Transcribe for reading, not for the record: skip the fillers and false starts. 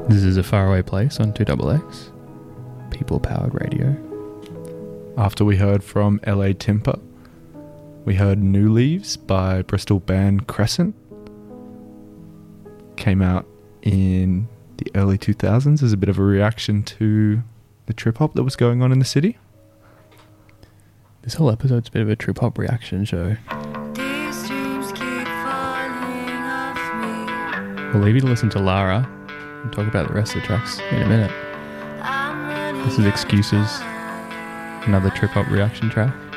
This is A Faraway Place on 2XX, people-powered radio. After we heard from LA Timper, we heard New Leaves by Bristol band Crescent. Came out in the early 2000s as a bit of a reaction to the trip-hop that was going on in the city. This whole episode's a bit of a trip-hop reaction show. We'll leave you to listen to Lara and talk about the rest of the tracks in a minute. This is Excuses, another trip-hop reaction track.